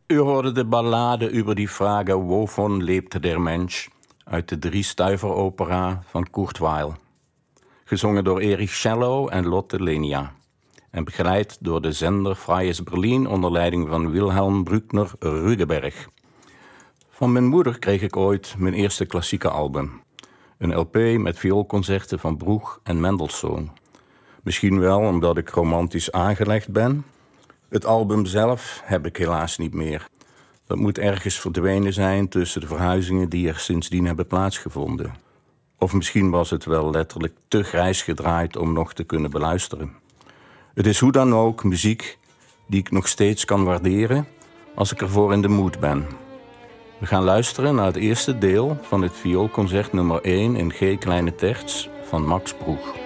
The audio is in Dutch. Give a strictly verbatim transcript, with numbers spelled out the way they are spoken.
U hoorde de ballade über die Frage wovon lebt der Mensch uit de Driestuiveropera van Kurt Weill. Gezongen door Erich Schello en Lotte Lenya. En begeleid door de zender Freies Berlin onder leiding van Wilhelm Bruckner Rüdeberg. Van mijn moeder kreeg ik ooit mijn eerste klassieke album. Een L P met vioolconcerten van Bruch en Mendelssohn. Misschien wel omdat ik romantisch aangelegd ben. Het album zelf heb ik helaas niet meer. Dat moet ergens verdwenen zijn tussen de verhuizingen die er sindsdien hebben plaatsgevonden. Of misschien was het wel letterlijk te grijs gedraaid om nog te kunnen beluisteren. Het is hoe dan ook muziek die ik nog steeds kan waarderen als ik ervoor in de mood ben. We gaan luisteren naar het eerste deel van het vioolconcert nummer één in G kleine terts van Max Bruch.